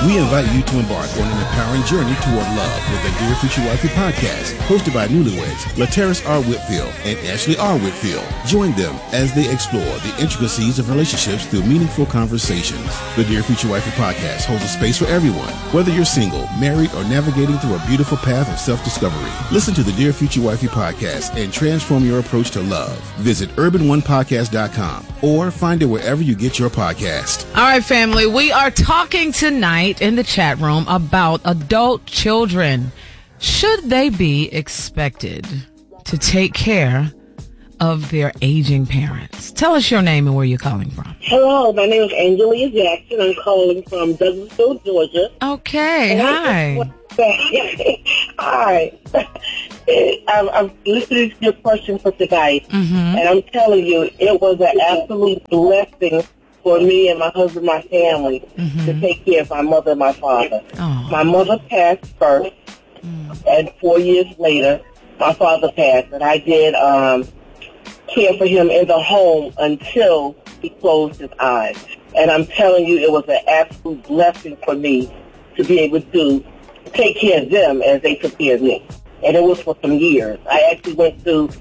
We invite you to embark on an empowering journey toward love with the Dear Future Wifey podcast, hosted by newlyweds Lateris R. Whitfield and Ashley R. Whitfield. Join them as they explore the intricacies of relationships through meaningful conversations. The Dear Future Wifey podcast holds a space for everyone, whether you're single, married, or navigating through a beautiful path of self-discovery. Listen to the Dear Future Wifey podcast and transform your approach to love. Visit urban1podcast.com or find it wherever you get your podcast. All right, family, we are talking tonight in the chat room about adult children. Should they be expected to take care of their aging parents? Tell us your name and where you're calling from. Hello, my name is Angelia Jackson. I'm calling from Douglasville, Georgia. Okay, hi. Hi. I'm listening to your question for tonight, and I'm telling you, it was an absolute blessing for me and my husband, my family, to take care of my mother and my father. Oh. My mother passed first, and 4 years later, my father passed, and I did care for him in the home until he closed his eyes. And I'm telling you, it was an absolute blessing for me to be able to take care of them as they took care of me. And it was for some years. I actually went through